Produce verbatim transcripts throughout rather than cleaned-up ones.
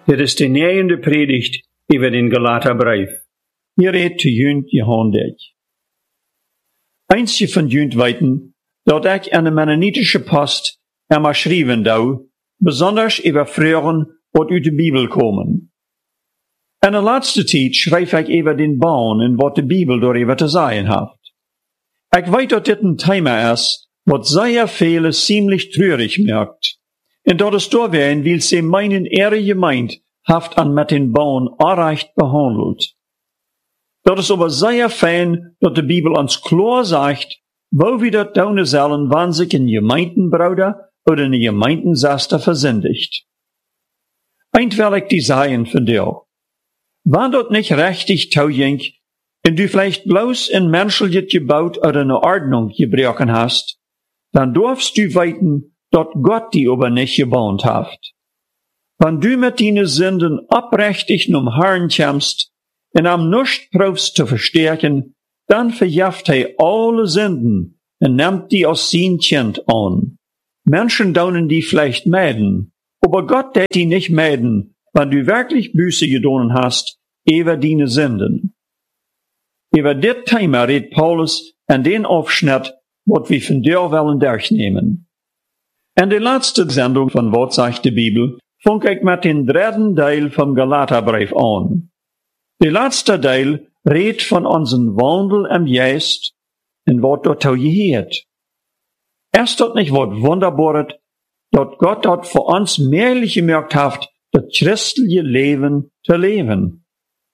Dit is de negende predigt over den Galaterbrief. Hier redt te junt Johannes. Eins van junt weten dat ik aan de Mennonitische post immer schrijven dou, besonders over Fragen, wat uit de Bibel komen. En de laatste tijd schrijf ik over den Baum en wat de Bibel daarover te zeggen heeft. Ik weet dat dit een thema is, wat zeer vele ziemlich treurig maakt. En dat is doorwegen, weil sie meinen, ihre Gemeinde haft an met den Baum unrecht behandelt. Dat is aber sehr fein, dat de Bibel ons klar sagt, wo wir dat doen sollen, wann sich ein Gemeindenbruder oder eine Gemeindensaster versündigt. Eint will ich die sagen von dir. Wann dat nicht richtig tauging, und du vielleicht bloß ein menschliches Gebot oder eine Ordnung gebrochen hast, dann darfst du weiten, dat Gott die aber nicht gebaut hat. Wenn du mit deinen Sünden oprechtig zum Herrn kommst und am nicht proefst zu verstärken, dann verjaft er alle Sünden und nimmt die aus sein Kind an. Menschen daunen die vielleicht meiden, aber Gott tät die nicht meiden, wenn du wirklich Buße getan hast über deine Sünden. Über dit Thema redet Paulus in den Aufschnitt, wat wir von dir wollen durchnehmen. En de laatste zendung van Wat sagt de Bibel, vang ik met den dritten deel vom Galaterbrief an. De laatste deel redt van onze wandel im Geist en wat dort jou geheert. Erst dat nicht wat wunderbaret, dat Gott dat voor ons mehrlich gemerkt haft, dat christliche Leben te leven.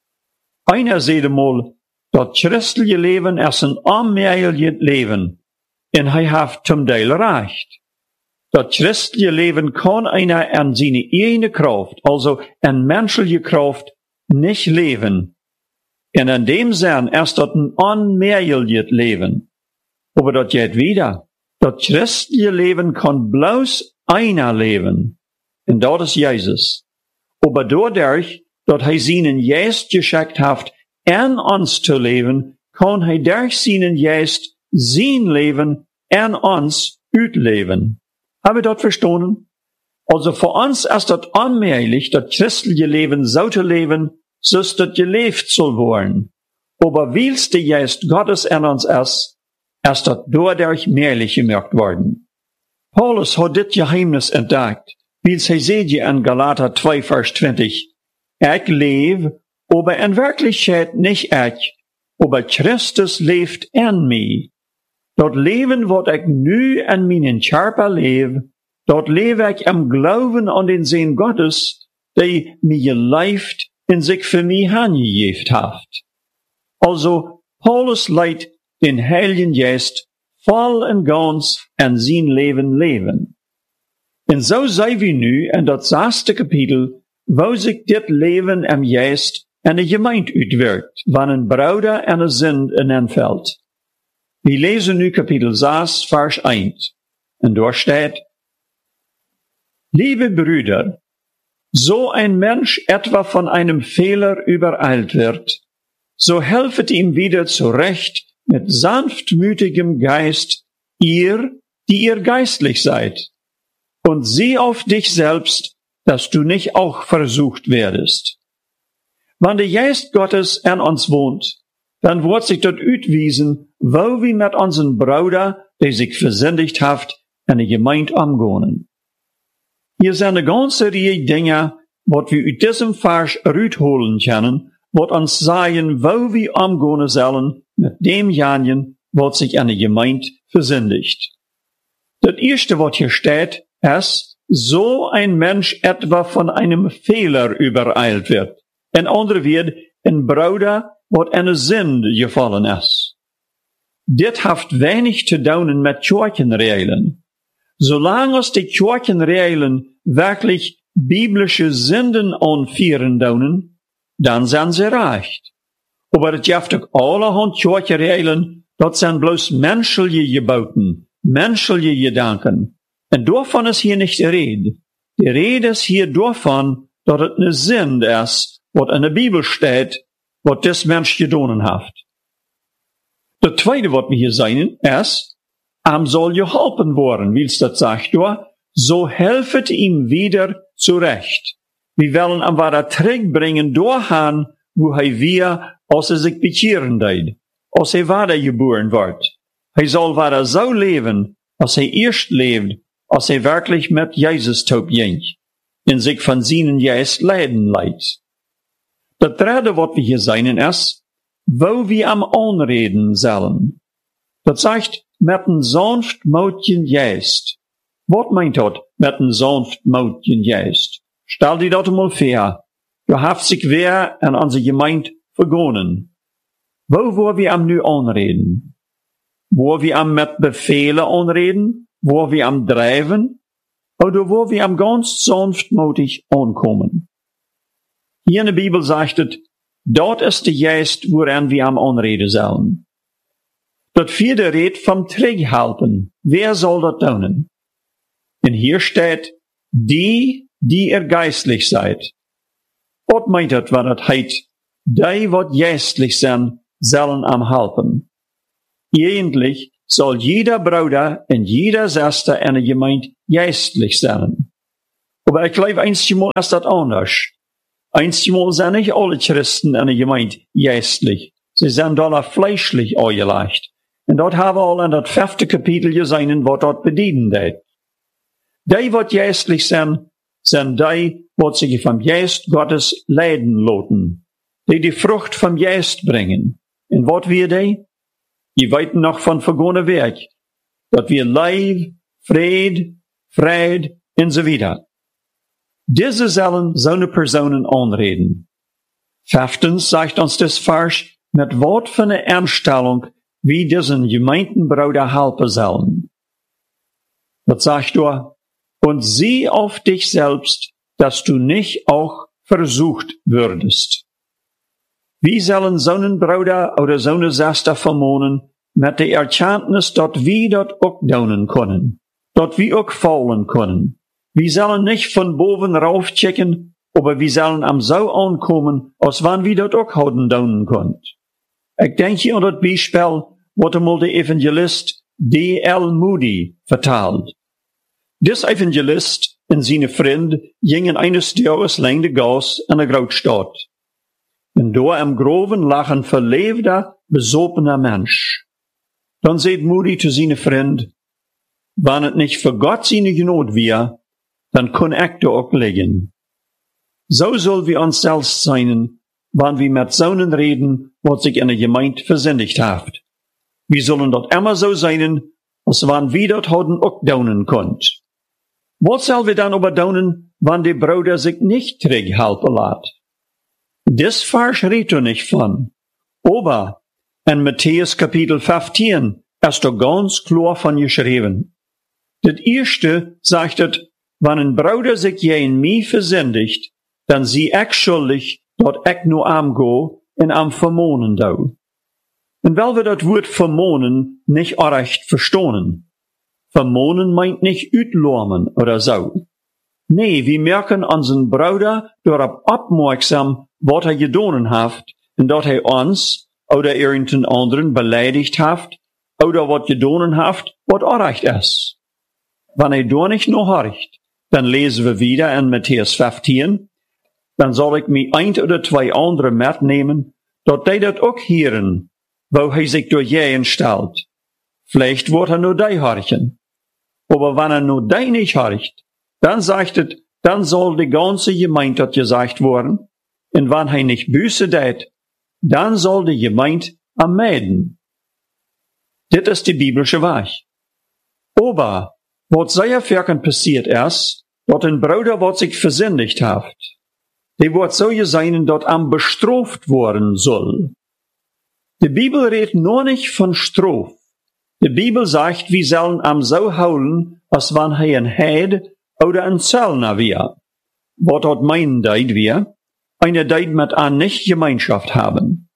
Einer zei mal, dat christliche Leben is een onmeerlijk leven, en hij haft zum Deel recht. Dat christliche Leben kann einer an seine eigene Kraft, also an menschliche Kraft, nicht leben. Und in dem Sinn ist das ein unmehrliches Leben. Aber das geht wieder. Das christliche Leben kann bloß einer leben. Und das ist Jesus. Aber dadurch, dass er seinen Geist geschickt hat, an uns zu leben, kann er durch seinen Geist sein Leben an uns utleben. Haben wir das verstanden? Also für uns ist das unmöglich, das christliche Leben so zu leben, so dass das gelebt soll werden. Aber weil der Geist Gottes in uns ist, ist das dadurch möglich gemerkt worden. Paulus hat das Geheimnis entdeckt, weil er sagt in Galater zwei, Vers zwanzig, ich lebe, aber in Wirklichkeit nicht ich, aber Christus lebt in mir. Dat Leben, wat ik nu in mijn Körper lebe, dat lebe ich im Glauben an den Sohn Gottes, der mir gelebt und sich für mich hingegeben hat. Also, Paulus leidt den Heiligen Geist voll und ganz in sein Leben leben. Und so sei wir nu in das sechste Kapitel, wo sich dit Leben im Geist in der Gemeinde uitwirkt, wann ein Bruder en een Sünd inenfällt. Wir lesen nu Kapitel sechs, Vers eins. Und dort steht, liebe Brüder, so ein Mensch etwa von einem Fehler übereilt wird, so helfet ihm wieder zurecht mit sanftmütigem Geist, ihr, die ihr geistlich seid, und sieh auf dich selbst, dass du nicht auch versucht werdest. Wann der Geist Gottes in uns wohnt, dann wird sich dort uitwiesen, wo wir mit unseren Bruder, der sich versündigt hat, in der Gemeinde umgehen. Hier sind eine ganze Reihe Dinge, was wir aus diesem Vers rausholen können, was uns sagen, wo wir umgehen sollen mit demjenigen, was sich in der Gemeinde versündigt. Das erste, was hier steht, ist, so ein Mensch etwa von einem Fehler übereilt wird. In andere wird, ein Bruder, wat in een Sünde gefallen is. Dit heeft weinig te doen met Kirchenregeln. Solange als die Kirchenregeln wirklich biblische Sünden anführen doen, dann sind sie recht. Aber het gibt auch allerhand Kirchenregeln, dat sind bloß menschliche Geboten, menschliche Gedanken. Und davon ist hier nicht die Rede. Die Rede ist hier davon, dass es eine Sünde ist, wat in der Bibel steht, wat des Mensch gedonen hat. Das zweite, was wir hier sehen, ist, am soll geholfen worden, wie es das sagt, so helfet ihm wieder zurecht. wir wollen am wahre terugbringen doorgaan, wo hij weer, als er sich bekehren deed, als hij wahre geboren wordt. Hij zal wahre zo leven, als hij eerst leeft, als hij wirklich met Jezus taub ging, en zich van seinen Geist leiden leidt. Dat derde wat we hier zijn is, wo wir am aanreden zullen. Dat zegt, met een sanftmutigen Geist. Wat meint dat, met een sanftmutigen Geist? Stel die dat mal vor. Du hast sich wer an onze Gemeinde vergonnen. Wo wo wir am nu aanreden? Wo wir am met befehlen aanreden? Wo wir am drijven? Oder wo wir am ganz sanftmutig ankommen? Hier in der Bibel sagt es, dort ist der Geist, woran wir am anreden sollen. Dat vierde redt vom Terughalten. Wer soll dat doen? En hier steht, die, die er geistlich seid. Wat meint dat, wat het heet? Die, wat geistlich zijn, zullen am halten. Eigentlich soll jeder Bruder en jeder Schwester in der Gemeinde geistlich sein. Aber ich glaube, einmal ist das anders. Einmal sind nicht alle Christen in der Gemeinde geistlich. Sie sind alle fleischlich angelegt. Und dort haben wir all in das fünfte Kapitel gesehen, was dort bedienen wird. Die, wat geistlich sind, sind die, wat sich vom Geist Gottes leiden lassen. Die die Frucht vom Geist bringen. Und wat wir die? Die weiten noch von vergangenen Werk. Dat wir Leib, Fried, Fried und so weiter. Diese sollen so eine Personen anreden. Fünftens sagt uns das Vers, mit wat für eine Ernststellung wie diesen gemeinten Bruder helfen sollen. Das sagt du, und sieh auf dich selbst, dass du nicht auch versucht würdest. Wie sollen so einen Bruder oder so eine Schwester vermonen, mit der Erkenntnis, dass wir dort auch daunen können, dass wir auch fallen können. Wir sollen nicht von boven raufchecken, aber wir sollen am so ankommen, als wann wir dort auch houden daunen können. Ich denke an das Beispiel, was einmal der Evangelist D L Moody vertelt. Dieser Evangelist und seine Freund gingen eines Tages lang de Gas in der Grootstad. Und da am Groven lag ein verleefder, besopener Mensch. Dann sagt Moody zu seinem Freund, wenn es nicht für Gott seine Genot wäre, dann kann ich da auch liegen. So soll wir uns selbst sein, wenn wir mit Sohnen reden, was sich in der Gemeinde versündigt hat. Wir sollen dort immer so sein, als wenn wir dort haben auch daunen könnt. Was soll wir dann aber daunen, wenn der Bruder sich nicht zurückhalten lässt? Das Vers redet er nicht von. Aber in Matthäus Kapitel fünfzehn ist da ganz klar von geschrieben. Das erste sagt es, wenn ein Bruder sich gegen mich versündigt, dann sie ich schuldig, dort ich nur am go und am vermonen dau. Und weil wir das Wort vermonen nicht recht verstehen. Vermonen meint nicht ütlormen oder so. Nee, wir merken unseren Bruder darauf aufmerksam, was er getan hat, und dass er uns oder irgendeinen anderen beleidigt hat, oder was getan hat, was recht ist. Wenn er da nicht noch horcht, dann lesen wir wieder in Matthäus fünfzehn, dann soll ich mir ein oder zwei andere mitnehmen, dass die das auch hören, wo er sich durch jeden stellt. Vielleicht wird er nur die horchen. Aber wenn er nur die nicht horcht, dann sagt es, dann soll die ganze Gemeinde das gesagt worden, und wenn er nicht Büße tät, dann soll die Gemeinde am meiden. Das ist die biblische Wahrheit. Aber, was sehr viel passiert ist, dass ein Bruder, was sich versündigt hat, der wird so sein, dass am bestraft worden soll. Die Bibel redet nur nicht von Straf. Die Bibel sagt, wir sollen am so holen, als wenn er ein Heid oder ein Zöllner wäre. Was dort meinen deid wir? Eine deid mit an nicht Gemeinschaft haben.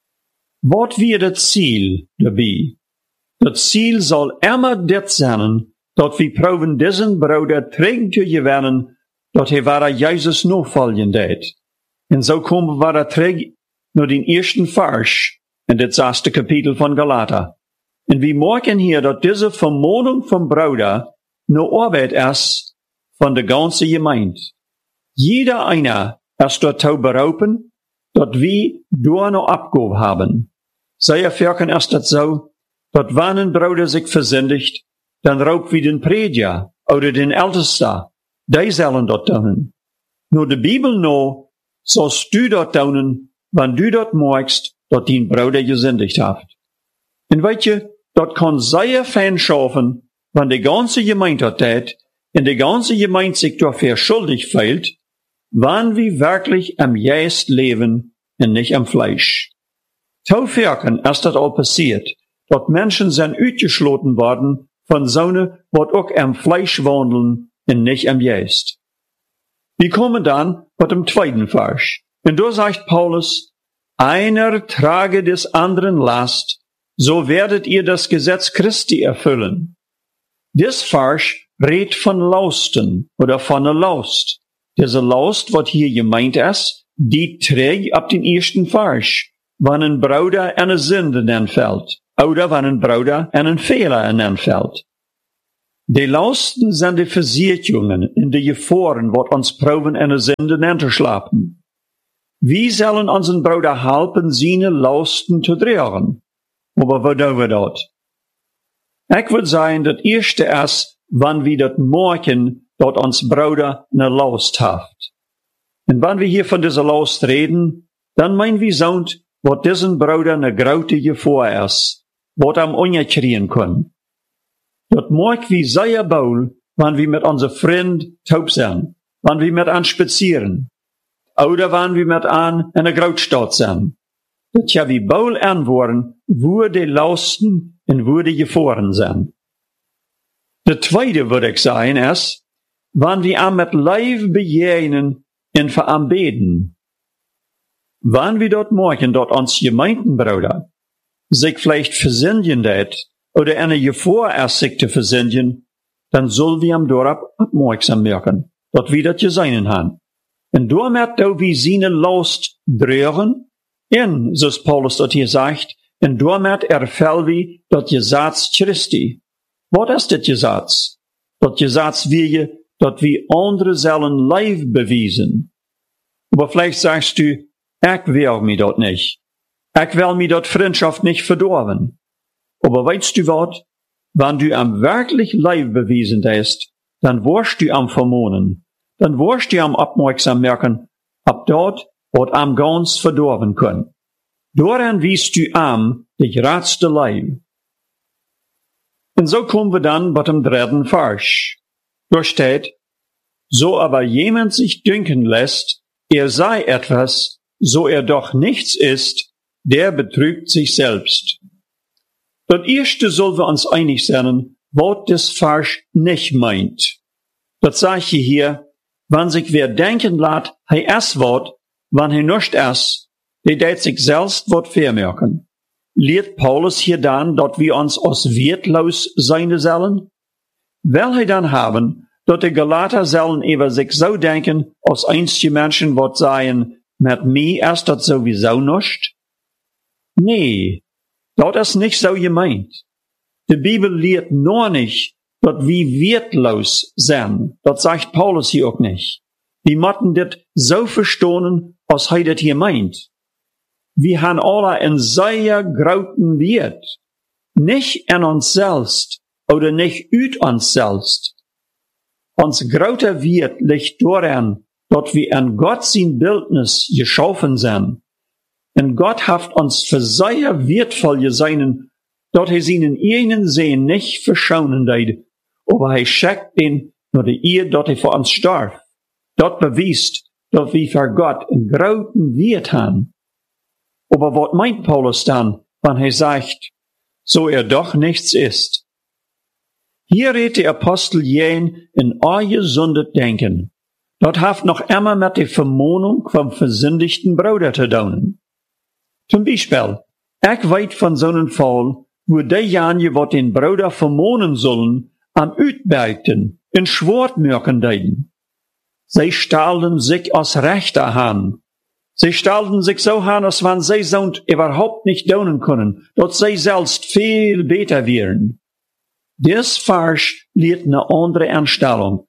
Was wird das Ziel dabei? Das Ziel soll immer das sein, dass wir proben diesen Bruder trägen zu gewinnen, dass er wahre Jesus nachfolgen tät. Und so kommen wir da träg nur den ersten Vers in das erste Kapitel von Galater. Und wir merken hier, dass diese Vermahnung vom Bruder nur Arbeit ist von der ganzen Gemeinde. Jeder einer ist dort zu berauben, dort wie door noch abgehoben haben. Sei erfirken ist das so, dort wann ein Bruder sich versündigt, dann raubt wie den Prediger oder den Ältesten, die sollen dort tun. Nur die Bibel no, sollst du dort tun, wenn du dort magst, dort den Bruder gesündigt habt. Und weißt du, dort kann sehr fein schaffen, wenn die ganze Gemeinde dort tät, und die ganze Gemeinde sich dafür schuldig fühlt, wann wir wirklich am Geist leben und nicht am Fleisch. Taufirken ist das all passiert, dort Menschen sind ausgeschlossen worden von Sohne, wat auch am Fleisch wandeln und nicht am Geist. Wir kommen dann mit dem zweiten Vers. Und da sagt Paulus, einer trage des anderen Last, so werdet ihr das Gesetz Christi erfüllen. Dies Vers redet von Lausten oder von einer Laust. Diese Laust, was hier gemeint ist, die trägt ab den ersten Vers, wenn ein Bruder eine Sünde anfällt, oder wenn ein Bruder einen Fehler anfällt. Die Lausten sind die Versicherungen in die Gefahren, wat uns proben eine Sünde anzuschlappen. Wie sollen unseren Bruder helfen, seine Lausten zu tragen? Aber wo tun wir das? Ich würde sagen, das erste ist, wenn wir das merken, dass uns Bruder eine Laust haft. Und wenn wir hier von dieser Laust reden, dann meinen wir so, was diesen Bruder eine große Gefahr ist, was am unkriegen können. Das mag wir sehr wohl, wenn wir mit unserem Freund taub sind, wenn wir mit an spazieren, oder wenn wir mit an in der Großstadt sind. Das ja wir wohl antworten, wo die Lausten und wo die Gefahren sind. Der zweite, würde ich sagen, ist, wenn wir am mit Leib begegnen und veranbeten. Wenn wir dort morgen, dort uns Gemeindenbrüder, sich vielleicht versündigen dat, oder eine Gefahr erst sich zu versündigen, dann soll wir am Dorf aufmerksam merken, dort wir das gesehen haben. Und damit, da wir seine Last drehen, und, so Paulus dort hier sagt, und damit erfällt wir das Gesetz Christi. Was ist das Gesetz? Das Gesetz wir, dass wir andere sollen Leib bewiesen. Aber vielleicht sagst du, ich will mir dort nicht. Ich will mir dort Freundschaft nicht verdorben. Aber weißt du was? Wenn du am wirklich Leib bewiesen hast, dann wirst du am vermohnen. Dann wirst du am aufmerksam merken, ab dort, was am ganz verdorben können. Daran wiest du am, dich ratste Leib. Und so kommen wir dann bei dem dritten Vers. Da steht, so aber jemand sich dünken lässt, er sei etwas, so er doch nichts ist, der betrügt sich selbst. Das erste soll wir uns einig sein, was das Vers nicht meint. Das sage ich hier, wenn sich wer denken lässt, hij es wat, wenn hij nicht es, der deit sich selbst wat vermerken. Lehrt Paulus hier dann, dass wir uns aus wertlos sein sollen? Will hij dann haben, dass die Galater sollen über sich so denken, als einzige Menschen, wat sagen, mit mir ist das sowieso nicht? Nee, das ist nicht so gemeint. Die Bibel lehrt nur nicht, dass wir wertlos sind. Das sagt Paulus hier auch nicht. Wir müssen das so verstehen, als er das hier meint. Wir haben alle einen sehr großen Wert. Nicht in uns selbst oder nicht ut uns selbst. Uns großer Wert liegt daran, dass wir an Gott sein Bildnis geschaffen sind. Und Gott hat uns für sehr wertvoll gesehen, dass er seinen eigenen Sehen nicht verschonen wird, aber er schickt ihn nur die Ehe, dass er für uns starb. Das beweist, dass wir für Gott einen großen Wert haben. Aber was meint Paulus dann, wenn er sagt, so er doch nichts ist? Hier redet der Apostel jen in ungesundet Denken. Das hat noch immer mit der Vermohnung vom versündigten Bruder zu tun. Zum Beispiel, ich weiß von so einem Fall, wo diejenigen, die den Bruder vermohnen sollen, am Utbergten, in Schwortmürken deuten. Sie stellten sich als Rechter an. Sie stellten sich so an, als wenn sie so überhaupt nicht tun können, dass sie selbst viel besser wären. Dies Vers lehrt eine andere Einstellung.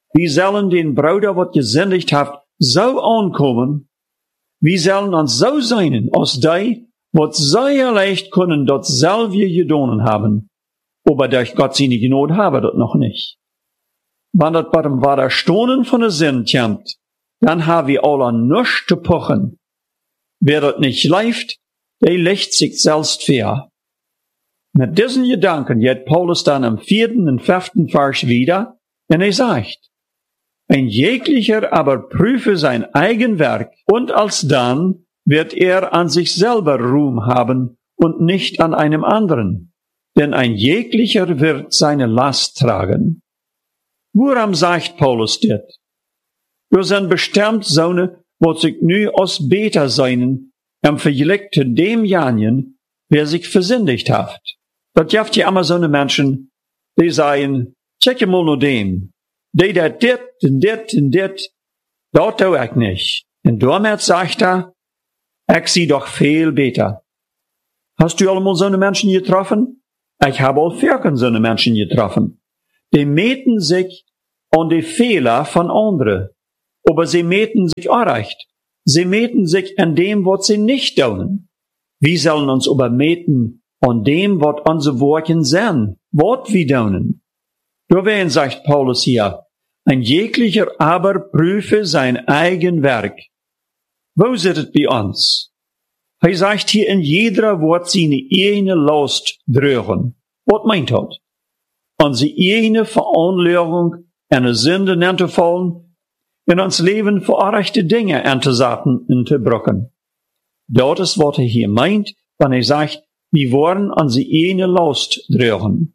wir sollen den Bruder, wat gesündigt habt, so ankommen, wir sollen uns so sein, als die, wat sehr leicht können, dort selber gedonen haben, aber durch Gott seine Gnade haben dort noch nicht. Wenn das bei dem Widerstonen von der Sinn kommt, dann haben wir alle nichts zu pochen. Wer das nicht läuft, der legt sich selbst fair. Mit diesen Gedanken geht Paulus dann im vierten und fünften Vers wieder, und er sagt, ein jeglicher aber prüfe sein eigen Werk, und alsdann wird er an sich selber Ruhm haben und nicht an einem anderen. Denn ein jeglicher wird seine Last tragen. Woran sagt Paulus dit? Wir sind bestimmt Söhne, wo sich nu als Beter seinen, im Vergleich zu dem Janien, wer sich versündigt hat. Das gibt ja immer so eine Menschen, die sagen, check mal nur dem, die dat dit und dit und dit, das tue ich nicht. Und damit sagt er, ich sie doch viel besser. Hast du allemal so eine Menschen getroffen? Ich habe auch vierken so eine Menschen getroffen. Die meten sich an die Fehler von anderen. Aber sie meten sich auch recht. Sie meten sich an dem, was sie nicht tun. Wir sollen uns aber meten an dem, was unsere Worte sind, was wir tun. Deswegen sagt Paulus hier, ein jeglicher aber prüfe sein eigen Werk. Wo sitzt es bei uns? Er sagt hier, in jeder Wort seine eigene Last drügen. Was meint das? Unsere eigene Veranlagung, eine Sünde anzufallen, in uns Leben verursachte Dinge anzusaten und zu brücken. Das ist, was er hier meint, wenn er sagt, wir wollen unsere eigene Last drügen.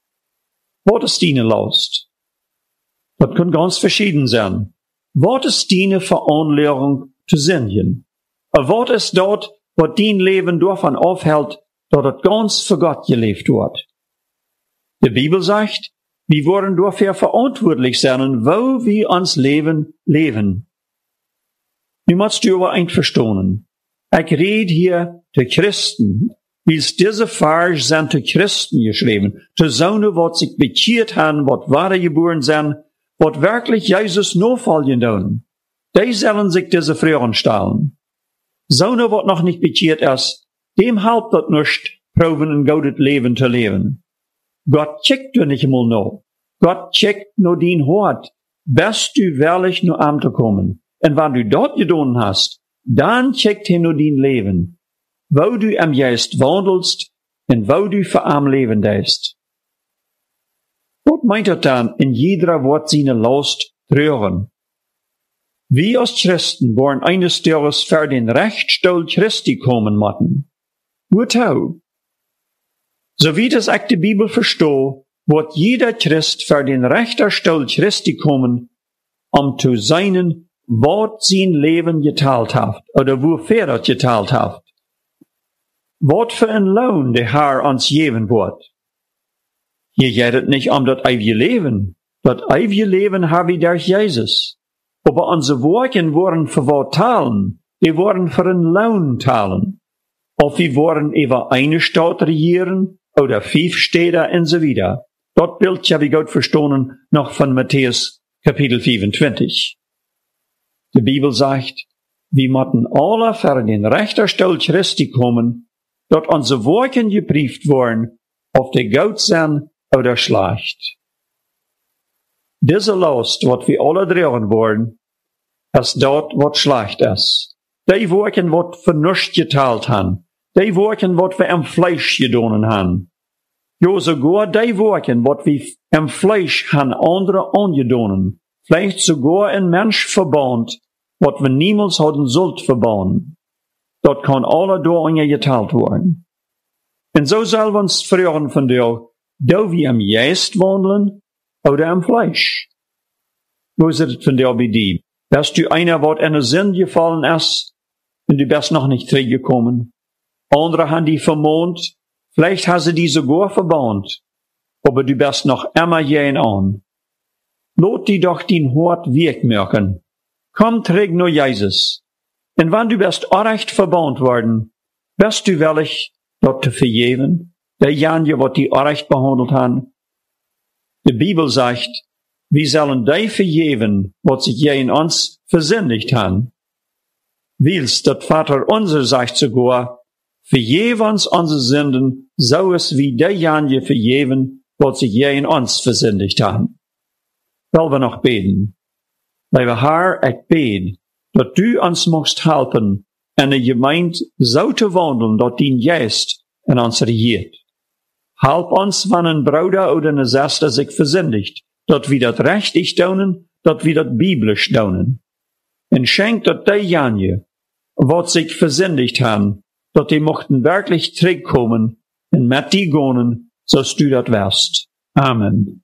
Was ist deine Last? Das kann ganz verschieden sein. Was ist deine Veranlagung zu sündigen? Was ist dort, was dein Leben davon aufhält, dass es ganz für Gott gelebt wird? Die Bibel sagt, wir wollen dafür verantwortlich sein, wo wir uns Leben leben. Nu musst du aber einverstehen. Ich rede hier zu Christen, wie es diese Vers sind zu Christen geschrieben, zu Söhne, was sich bekehrt haben, was wahre geboren sind, was wirklich Jesus nachfolgen tun. Die sollen sich diese Fragen stellen. Söhne, was noch nicht bekehrt ist, dem helpt das nicht, proben ein gutes Leben zu leben. Gott checkt du nicht einmal noch. Gott checkt nur dein Hort. Bist du wirklich nur am zu kommen? Und wenn du dort getan hast, dann checkt er nur dein Leben. Wo du am Geist wandelst und wo du für am Leben deist. Was meint er dann, in jeder Wort seine Last trüren? Wir als Christen wollen eines Tages für den Rechtsstuhl Christi kommen müssen. Wozu? So wie das ich die Bibel verstehe, wird jeder Christ für den Richterstuhl Christi kommen, um zu seinen, was sein Leben geteilt hat, oder wofür er geteilt hat. Was für ein Lohn der Herr uns geben wird. Hier geht es nicht um das ewige Leben. Das ewige Leben haben wir durch Jesus. Aber unsere Worte wurden für was teilen, die wurden für einen Lohn teilen. Ob wir wurden über eine Stadt regieren, oder fünf Städte und so weiter. Dort Bild ja wie Gott verstanden noch von Matthäus Kapitel fünfundzwanzig. Die Bibel sagt, wir müssen alle für den Richterstuhl Christi kommen, dort unsere Worte geprüft worden, ob die gut sind oder schlecht. Diese Last, was wir alle drehen wollen, ist dort, was schlecht ist. Die Worte, was für nichts geteilt haben. Die Worte, was wir am Fleisch gedonen haben. Ja, sogar die Worte, was wir am Fleisch haben andere angedonen. Vielleicht sogar ein Mensch verbannt, was wir niemals hatten sollt verbannen. Dort kann alle da geteilt werden. Und so sollen wir uns fragen von dir, da wir am Geist wandeln oder am Fleisch? Wo ist es von dir bei dir? Bist du einer, was in der Sinn gefallen ist, und du bist noch nicht zurückgekommen? Andere haben die vermont, vielleicht hast du die sogar verbannt, aber du bist noch immer jähen an. Lot die doch den Hort wirkmerken. Komm, träg nur Jesus. Und wenn du bist recht verbannt worden, bist du willig, dort zu vergeben, der Janje, wat die recht behandelt haben? Die Bibel sagt, wie sollen die vergeven, wat sich je in uns versündigt han? Wils dat Vater unser sagt sogar, vergev uns unsere Sünden, so es wie die Janje vergeven, wat sich je in uns versündigt han. Wollen wir noch beten? Lieve Herr, ik bid, dat du ons mocht helpen, en de gemeente zo te wandelen, dat dien Geest in ons regiert. Help ons van een bruder oder een zuster zich versündigt, dat we dat rechtig doen, dat we dat biblisch doen. En schenk dat die Janje, wat zich versündigt haben, dat die mochten wirklich terugkomen en met die gonen, zoals du dat wärst. Amen.